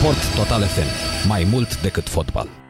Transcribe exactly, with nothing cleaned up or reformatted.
Sport Total F M. Mai mult decât fotbal.